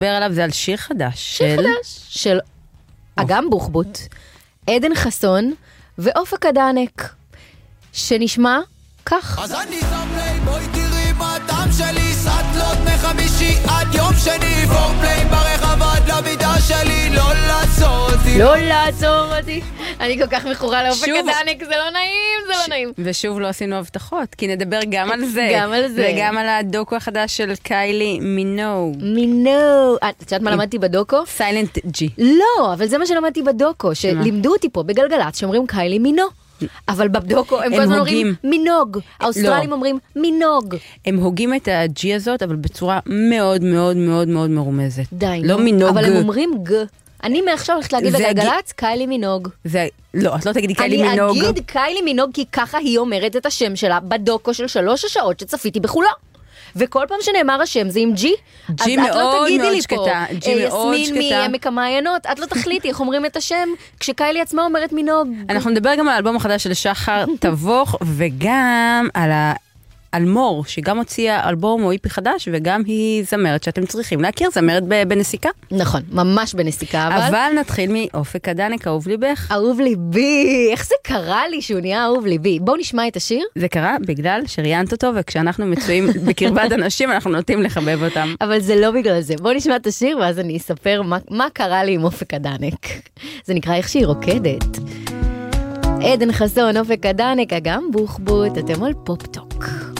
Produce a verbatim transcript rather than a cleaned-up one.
דבר עליו זה על שיר חדש. שיר חדש של אגם בוחבוט, עדן חסון ואופק אדנק, שנשמע כך. אז אני שם לי, בואי תראי מה הטעם שלי, סטלות מחמישי עד יום שני, פורפליי ברחבת לבידה שלי, לא לעצור אותי. לא לעצור אותי. אני כל כך מכורה לאופק אדנק, זה לא נעים, זה לא נעים. ושוב לא עשינו הבטחות, כי נדבר גם על זה. גם על זה. וגם על הדוקו החדש של קיילי מינוג. מינוג. את יודעת מה למדתי בדוקו? סיילנט ג'י. לא, אבל זה מה שלמדתי בדוקו, שלימדו אותי פה בגלגלת, שאומרים קיילי מינו. אבל בבדוקו הם כל הזמן אומרים מינוג. האוסטרלים אומרים מינוג. הם הוגים את הג'י הזאת, אבל בצורה מאוד מאוד מאוד מאוד מרומזת. די. לא מינוג. אבל הם אומרים ג. אני מעכשיו הולכת להגיד בגלגלת קיילי מינוג. לא, את לא תגידי קיילי מינוג. אני אגיד קיילי מינוג כי ככה היא אומרת את השם שלה בדוקו של שלוש השעות שצפיתי בחולה. וכל פעם שנאמר השם זה עם ג'י, אז את לא תגידי לי פה, יסמין מעמק המעיינות, את לא תחליטי איך אומרים את השם, כשקיילי עצמה אומרת מינוג. אנחנו נדבר גם על האלבום החדש של שחר תבוך, וגם על אלמור, שגם הוציאה אלבום או איפי חדש, וגם היא זמרת שאתם צריכים להכיר, זמרת בנסיקה. נכון, ממש בנסיקה, אבל... אבל נתחיל מאופק אדנק, אהוב ליבך. אהוב ליבי, איך זה קרה לי שהוא נהיה אהוב ליבי? בואו נשמע את השיר. זה קרה בגלל שראיינת אותו, וכשאנחנו מצויים בקרבת אנשים, אנחנו נוטים לחבב אותם. אבל זה לא בגלל זה. בואו נשמע את השיר, ואז אני אספר מה, מה קרה לי עם אופק אדנק. זה נקרא איך שהיא רוקדת. עדן חסון, אופק אדנק, אגם בוחבוט, אתם על פופ-טוק.